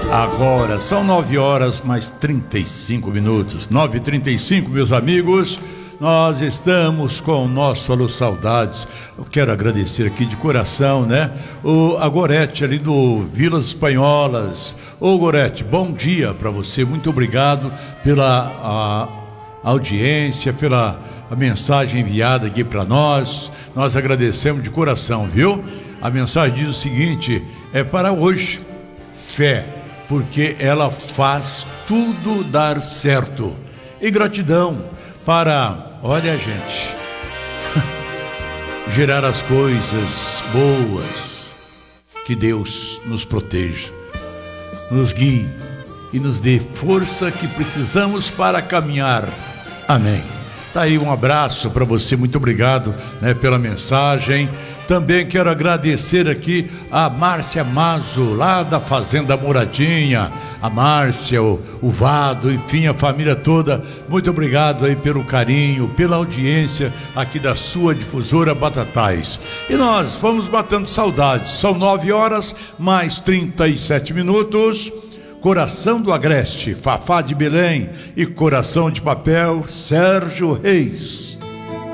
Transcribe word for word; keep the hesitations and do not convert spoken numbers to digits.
Agora são nove horas mais trinta e cinco minutos. nove e trinta e cinco, meus amigos. Nós estamos com o nosso Alô Saudades. Eu quero agradecer aqui de coração, né? O, a Gorete ali do Vilas Espanholas. Ô Gorete, bom dia para você. Muito obrigado pela a, audiência, pela a mensagem enviada aqui para nós. Nós agradecemos de coração, viu? A mensagem diz o seguinte: é para hoje, fé, porque ela faz tudo dar certo. E gratidão para, olha gente, gerar as coisas boas. Que Deus nos proteja, nos guie e nos dê força que precisamos para caminhar. Amém. Tá aí um abraço para você, muito obrigado, né, pela mensagem. Também quero agradecer aqui a Márcia Mazo, lá da Fazenda Moradinha, a Márcia, o, o Vado, enfim, a família toda. Muito obrigado aí pelo carinho, pela audiência aqui da sua difusora Batatais. E nós vamos matando saudades. São nove horas mais trinta e sete minutos. Coração do Agreste, Fafá de Belém e Coração de Papel, Sérgio Reis.